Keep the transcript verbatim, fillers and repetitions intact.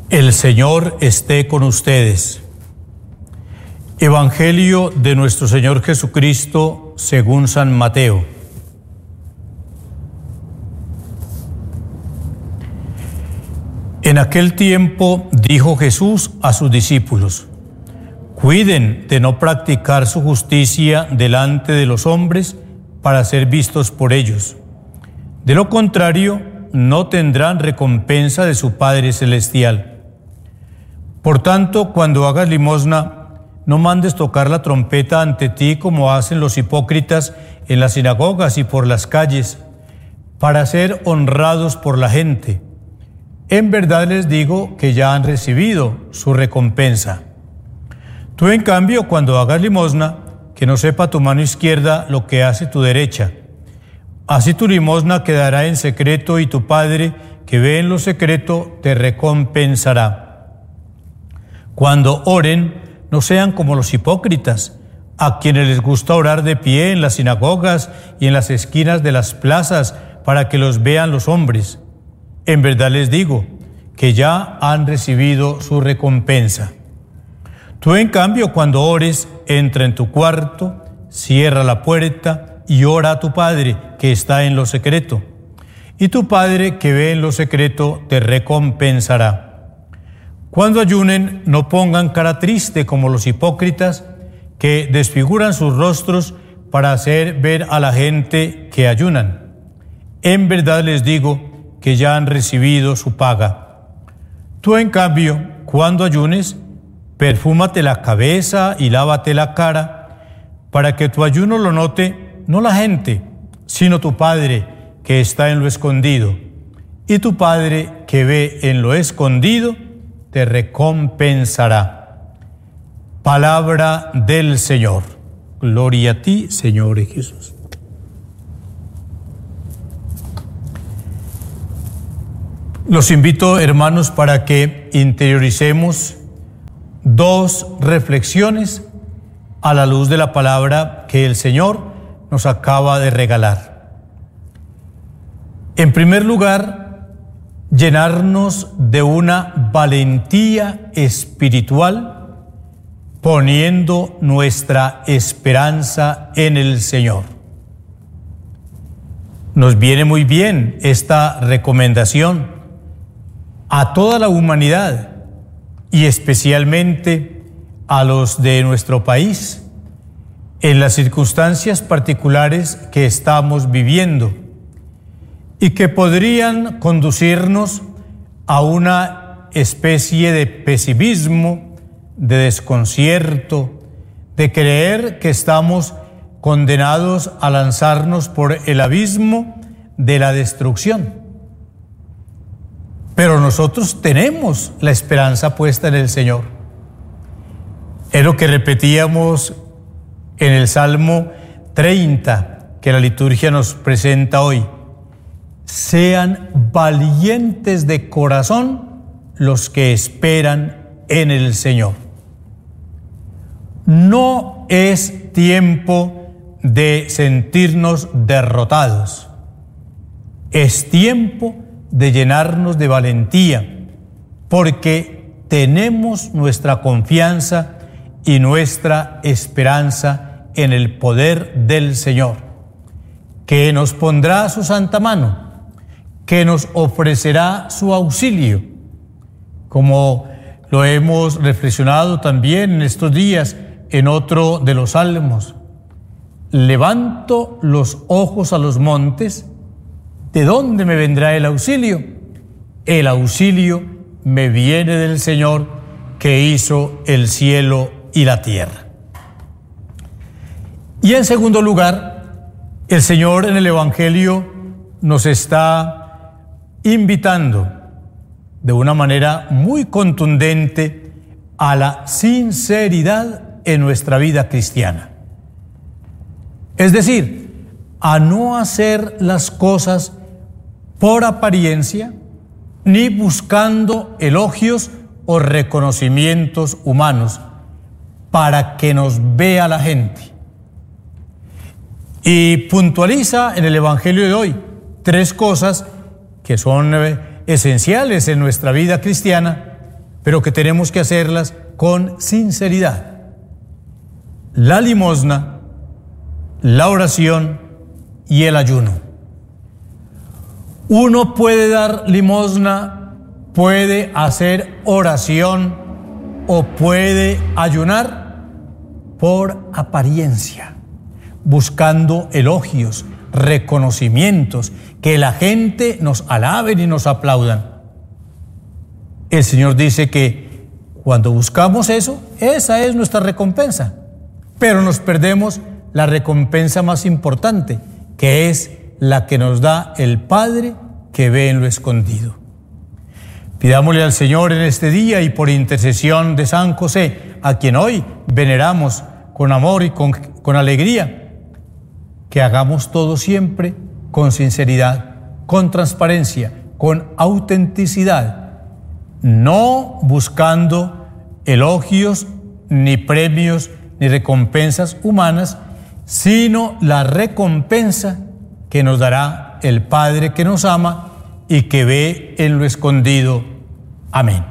El Señor esté con ustedes. Evangelio de nuestro Señor Jesucristo según San Mateo. En aquel tiempo dijo Jesús a sus discípulos: cuiden de no practicar su justicia delante de los hombres para ser vistos por ellos. De lo contrario, no tendrán recompensa de su Padre Celestial. Por tanto, cuando hagas limosna, no mandes tocar la trompeta ante ti como hacen los hipócritas en las sinagogas y por las calles, para ser honrados por la gente. En verdad les digo que ya han recibido su recompensa. Tú, en cambio, cuando hagas limosna, que no sepa tu mano izquierda lo que hace tu derecha. Así tu limosna quedará en secreto y tu Padre, que ve en lo secreto, te recompensará. Cuando oren, no sean como los hipócritas, a quienes les gusta orar de pie en las sinagogas y en las esquinas de las plazas para que los vean los hombres. En verdad les digo que ya han recibido su recompensa. Tú, en cambio, cuando ores, entra en tu cuarto, cierra la puerta y ora a tu Padre que está en lo secreto. Y tu Padre que ve en lo secreto te recompensará. Cuando ayunen, no pongan cara triste como los hipócritas que desfiguran sus rostros para hacer ver a la gente que ayunan. En verdad les digo que ya han recibido su paga. Tú, en cambio, cuando ayunes, perfúmate la cabeza y lávate la cara, para que tu ayuno lo note no la gente, sino tu Padre que está en lo escondido. Y tu Padre que ve en lo escondido te recompensará. Palabra del Señor. Gloria a ti, Señor Jesús. Los invito, hermanos, para que interioricemos dos reflexiones a la luz de la palabra que el Señor nos acaba de regalar. En primer lugar, llenarnos de una valentía espiritual, poniendo nuestra esperanza en el Señor. Nos viene muy bien esta recomendación a toda la humanidad y especialmente a los de nuestro país, en las circunstancias particulares que estamos viviendo y que podrían conducirnos a una especie de pesimismo, de desconcierto, de creer que estamos condenados a lanzarnos por el abismo de la destrucción. Pero nosotros tenemos la esperanza puesta en el Señor. Es lo que repetíamos en el Salmo treinta, que la liturgia nos presenta hoy. Sean valientes de corazón los que esperan en el Señor. No es tiempo de sentirnos derrotados. Es tiempo de llenarnos de valentía, porque tenemos nuestra confianza y nuestra esperanza en el poder del Señor, que nos pondrá su santa mano, que nos ofrecerá su auxilio, como lo hemos reflexionado también en estos días en otro de los salmos. Levanto los ojos a los montes, ¿de dónde me vendrá el auxilio? El auxilio me viene del Señor que hizo el cielo y la tierra. Y en segundo lugar, el Señor en el Evangelio nos está invitando de una manera muy contundente a la sinceridad en nuestra vida cristiana. Es decir, a no hacer las cosas por apariencia, ni buscando elogios o reconocimientos humanos para que nos vea la gente. Y puntualiza en el Evangelio de hoy tres cosas que son esenciales en nuestra vida cristiana pero que tenemos que hacerlas con sinceridad. La limosna, la oración y el ayuno. Uno puede dar limosna, puede hacer oración o puede ayunar por apariencia, buscando elogios, reconocimientos, que la gente nos alaben y nos aplaudan. El Señor dice que cuando buscamos eso, esa es nuestra recompensa, pero nos perdemos la recompensa más importante, que es la que nos da el Padre que ve en lo escondido. Pidámosle al Señor en este día y por intercesión de San José, a quien hoy veneramos con amor y con, con alegría, que hagamos todo siempre con sinceridad, con transparencia, con autenticidad, no buscando elogios, ni premios, ni recompensas humanas, sino la recompensa que nos dará el Padre que nos ama y que ve en lo escondido. Amén.